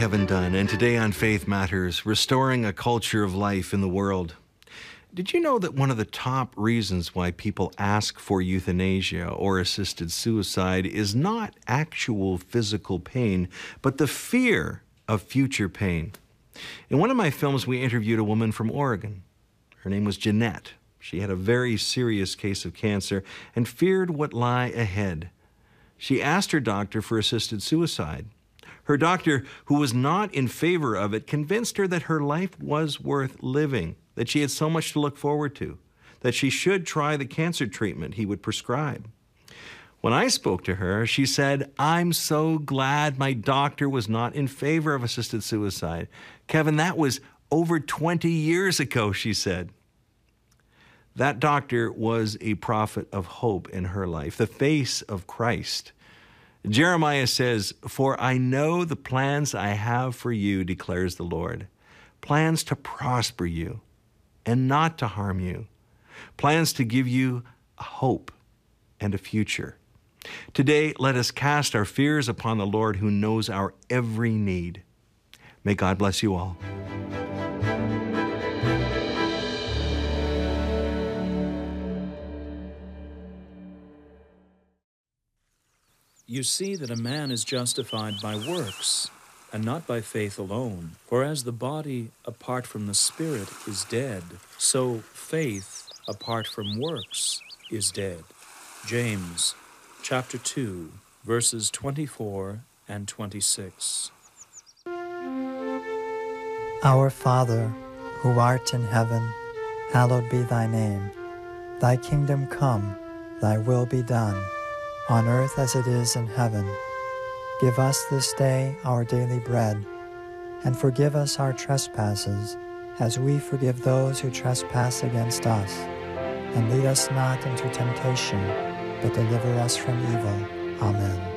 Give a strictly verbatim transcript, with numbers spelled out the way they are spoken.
Kevin Dunn, and today on Faith Matters, restoring a culture of life in the world. Did you know that one of the top reasons why people ask for euthanasia or assisted suicide is not actual physical pain, but the fear of future pain? In one of my films, we interviewed a woman from Oregon. Her name was Jeanette. She had a very serious case of cancer and feared what lay ahead. She asked her doctor for assisted suicide. Her doctor, who was not in favor of it, convinced her that her life was worth living, that she had so much to look forward to, that she should try the cancer treatment he would prescribe. When I spoke to her, she said, "I'm so glad my doctor was not in favor of assisted suicide. Kevin, that was over twenty years ago," she said. That doctor was a prophet of hope in her life, the face of Christ. Jeremiah says, "For I know the plans I have for you, declares the Lord, plans to prosper you and not to harm you, plans to give you a hope and a future." Today, let us cast our fears upon the Lord who knows our every need. May God bless you all. You see that a man is justified by works, and not by faith alone. For as the body apart from the spirit is dead, so faith apart from works is dead. James chapter two, verses twenty-four and twenty-six. Our Father, who art in heaven, hallowed be thy name. Thy kingdom come, thy will be done, on earth as it is in heaven. Give us this day our daily bread, and forgive us our trespasses, as we forgive those who trespass against us. And lead us not into temptation, but deliver us from evil. Amen.